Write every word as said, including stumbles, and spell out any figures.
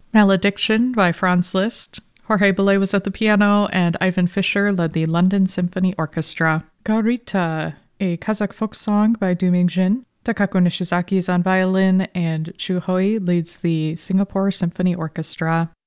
Malediction by Franz Liszt. Jorge Bolet was at the piano, and Ivan Fischer led the London Symphony Orchestra. Gaurita, a Kazakh folk song by Du Mingjin. Takako Nishizaki is on violin, and Chu Hoi leads the Singapore Symphony Orchestra.